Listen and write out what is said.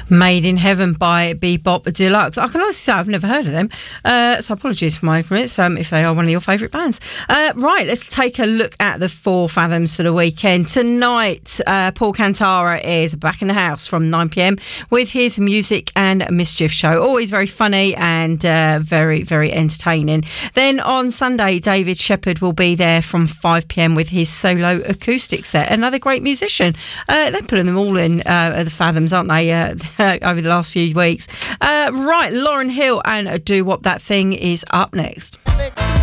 Made in Heaven by Bebop Deluxe. I can honestly say I've never heard of them, so apologies for my ignorance if they are one of your favourite bands. Right, let's take a look at the 4 Fathoms for the weekend. Tonight, Paul Cantara is back in the house from 9pm with his Music and Mischief show. Always very funny and very, very entertaining. Then on Sunday, David Shepherd will be there from 5pm with his solo acoustic set. Another great musician. They're putting them all in the Fathoms, aren't they? Over the last few weeks. Right, Lauryn Hill and Do What That Thing is up next.